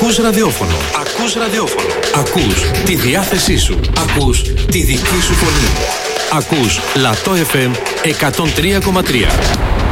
Ακούς ραδιόφωνο. Ακούς ραδιόφωνο. Ακούς τη διάθεσή σου. Ακούς τη δική σου φωνή. Ακούς Λατό FM 103,3.